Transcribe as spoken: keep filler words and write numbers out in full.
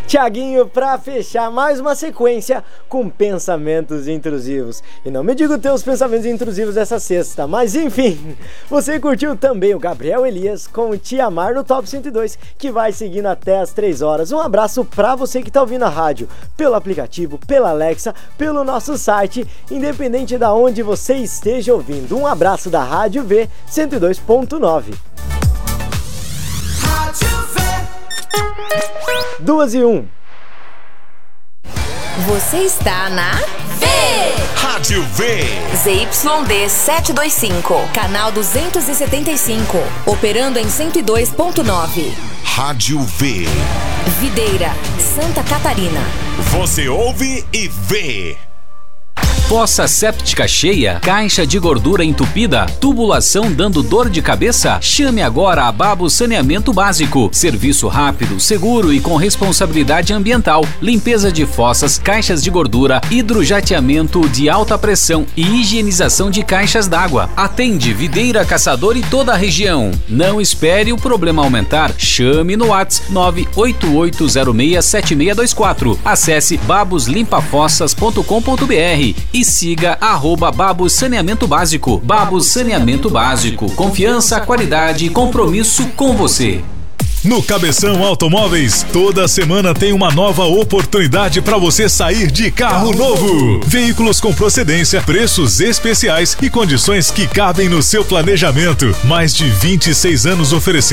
Thiaguinho pra fechar mais uma sequência com pensamentos intrusivos. E não me diga os teus pensamentos intrusivos essa sexta, mas enfim, você curtiu também o Gabriel Elias com o Te Amar no Top cento e dois, que vai seguindo até as três horas. Um abraço pra você que tá ouvindo a rádio pelo aplicativo, pela Alexa, pelo nosso site, independente da onde você esteja ouvindo. Um abraço da Rádio V cento e dois ponto nove. Duas e um. Você está na V. Rádio V. Z Y D setecentos e vinte e cinco, canal duzentos e setenta e cinco, operando em cento e dois ponto nove. Rádio V. Videira, Santa Catarina. Você ouve e vê. Fossa séptica cheia, caixa de gordura entupida, tubulação dando dor de cabeça? Chame agora a Babos Saneamento Básico. Serviço rápido, seguro e com responsabilidade ambiental. Limpeza de fossas, caixas de gordura, hidrojateamento de alta pressão e higienização de caixas d'água. Atende Videira, Caçador e toda a região. Não espere o problema aumentar. Chame no WhatsApp nove oito oito zero seis sete seis dois quatro. Acesse babos limpa fossas ponto com ponto b r e siga arroba Babos Saneamento Básico. Babos Saneamento Básico. Confiança, qualidade e compromisso com você. No Cabeção Automóveis, toda semana tem uma nova oportunidade para você sair de carro novo. Veículos com procedência, preços especiais e condições que cabem no seu planejamento. Mais de vinte e seis anos oferecendo